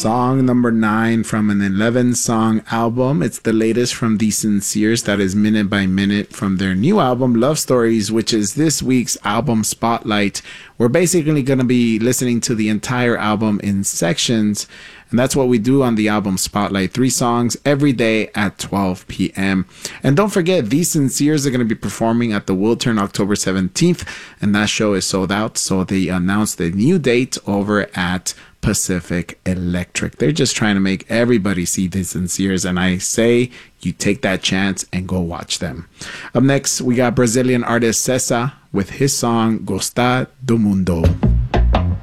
song number 9 from an 11-song album. It's the latest from The Sinceres, that is minute by minute, from their new album, Love Stories, which is this week's album spotlight. We're basically going to be listening to the entire album in sections, and that's what we do on the album spotlight. 3 songs every day at 12 p.m. And don't forget, The Sinceres are going to be performing at the Wiltern October 17th, and that show is sold out, so they announced the new date over at Pacific Electric. They're just trying to make everybody see The Sinceres, and I say you take that chance and go watch them. Up next, we got Brazilian artist Cessa with his song Gostar do Mundo.